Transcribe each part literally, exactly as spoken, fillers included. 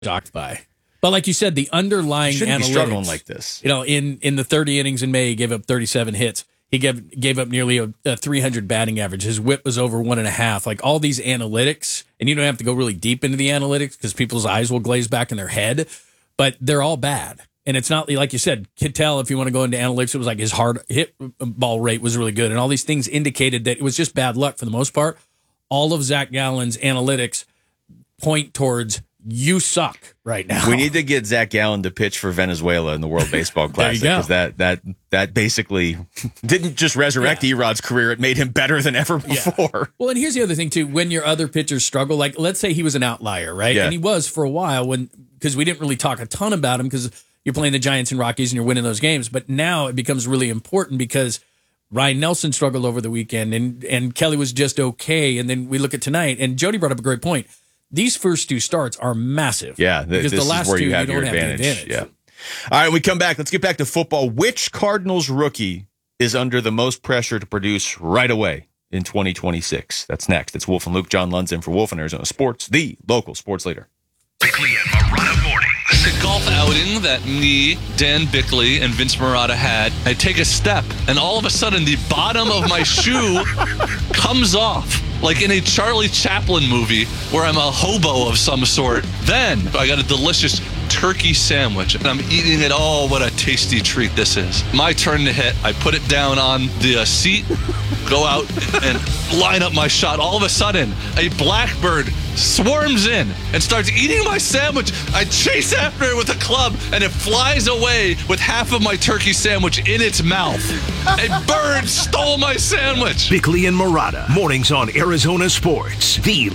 shocked by. But like you said, the underlying shouldn't analytics, be struggling like this. You know, in, in the thirty innings in May, he gave up thirty-seven hits. He gave gave up nearly a, a three hundred batting average. His whip was over one and a half. Like all these analytics, and you don't have to go really deep into the analytics because people's eyes will glaze back in their head, but they're all bad. And it's not like you said, could tell if you want to go into analytics, it was like his hard hit ball rate was really good. And all these things indicated that it was just bad luck for the most part. All of Zach Gallen's analytics point towards you suck right now. We need to get Zach Gallen to pitch for Venezuela in the World Baseball Classic because that that that basically didn't just resurrect yeah. Erod's career; it made him better than ever before. Yeah. Well, and here's the other thing too: when your other pitchers struggle, like let's say he was an outlier, right? Yeah. And he was for a while when because we didn't really talk a ton about him because you're playing the Giants and Rockies and you're winning those games. But now it becomes really important because Ryan Nelson struggled over the weekend and and Kelly was just okay. And then we look at tonight, and Jody brought up a great point. These first two starts are massive. Yeah, th- because this the last is where two, you have you your don't advantage. Have the advantage. Yeah. All right, we come back. Let's get back to football. Which Cardinals rookie is under the most pressure to produce right away in twenty twenty-six? That's next. It's Wolf and Luke. John Lund's in for Wolf and Arizona Sports, the local sports leader. Bickley and Marotta mornings. The golf outing that me, Dan Bickley, and Vince Marotta had, I take a step, and all of a sudden the bottom of my shoe comes off. Like in a Charlie Chaplin movie where I'm a hobo of some sort. Then I got a delicious turkey sandwich and I'm eating it. Oh, what a tasty treat this is. My turn to hit. I put it down on the uh, seat, go out and line up my shot. All of a sudden, a blackbird swarms in and starts eating my sandwich. I chase after it with a club and it flies away with half of my turkey sandwich in its mouth. A bird stole my sandwich. Bickley and Marotta, mornings on Arizona Sports. The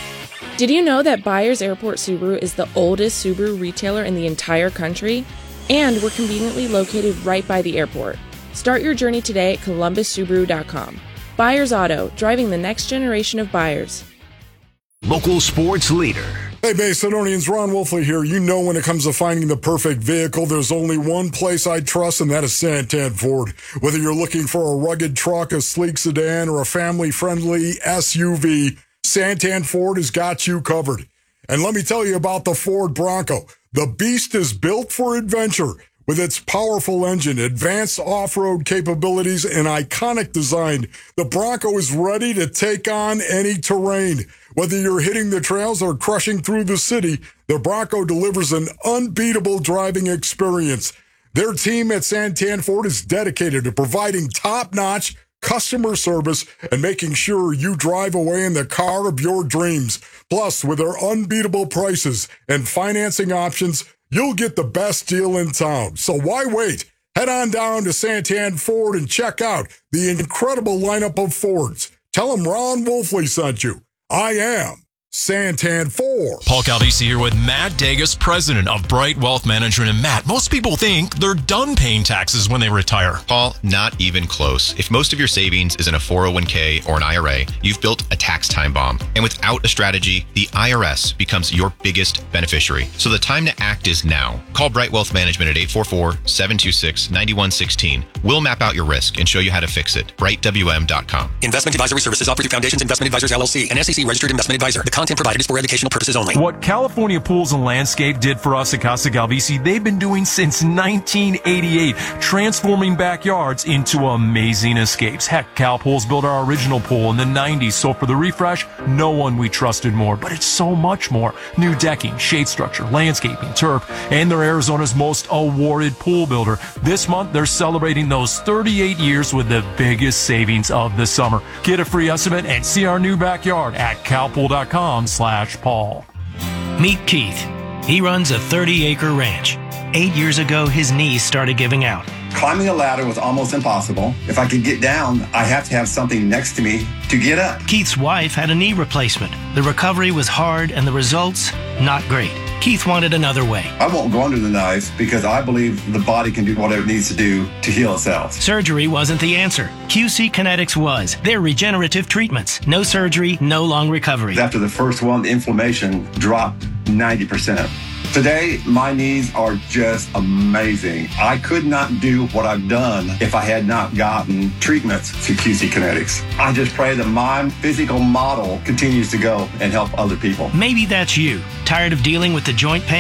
Did you know that Byers Airport Subaru is the oldest Subaru retailer in the entire country? And we're conveniently located right by the airport. Start your journey today at columbus subaru dot com. Byers Auto, driving the next generation of buyers. Local sports leader. Hey, Macedonians, Ron Wolfley here. You know when it comes to finding the perfect vehicle, there's only one place I trust, and that is Santan Ford. Whether you're looking for a rugged truck, a sleek sedan, or a family-friendly S U V, Santan Ford has got you covered. And let me tell you about the Ford Bronco. The beast is built for adventure. With its powerful engine, advanced off-road capabilities, and iconic design, the Bronco is ready to take on any terrain. Whether you're hitting the trails or crushing through the city, the Bronco delivers an unbeatable driving experience. Their team at Santan Ford is dedicated to providing top-notch customer service and making sure you drive away in the car of your dreams. Plus, with their unbeatable prices and financing options, you'll get the best deal in town. So why wait? Head on down to Santan Ford and check out the incredible lineup of Fords. Tell them Ron Wolfley sent you. I am Santan Ford. Paul Calvisi here with Matt Dagas, president of Bright Wealth Management. And Matt, most people think they're done paying taxes when they retire. Paul, not even close. If most of your savings is in a four oh one k or an I R A, you've built a tax time bomb. And without a strategy, the I R S becomes your biggest beneficiary. So the time to act is now. Call Bright Wealth Management at eight four four, seven two six, nine one one six. We'll map out your risk and show you how to fix it. bright w m dot com. Investment advisory services offered through Foundations Investment Advisors, L L C, an S E C registered investment advisor. The content provided is for educational purposes only. What California Pools and Landscape did for us at Casa Calvisi, they've been doing since nineteen eighty-eight, transforming backyards into amazing escapes. Heck, Cal Pools built our original pool in the nineties, so for the refresh, no one we trusted more, but it's so much more. New decking, shade structure, landscaping, turf, and they're Arizona's most awarded pool builder. This month, they're celebrating those thirty-eight years with the biggest savings of the summer. Get a free estimate and see our new backyard at calpool dot com slash Paul. Meet Keith. He runs a thirty-acre ranch. Eight years ago, his knees started giving out. Climbing a ladder was almost impossible. If I could get down, I have to have something next to me to get up. Keith's wife had a knee replacement. The recovery was hard and the results, not great. Keith wanted another way. I won't go under the knife because I believe the body can do whatever it needs to do to heal itself. Surgery wasn't the answer. Q C Kinetics was. They're regenerative treatments. No surgery, no long recovery. After the first one, the inflammation dropped ninety percent. Today, my knees are just amazing. I could not do what I've done if I had not gotten treatments to Q C Kinetics. I just pray that my physical model continues to go and help other people. Maybe that's you. Tired of dealing with the joint pain?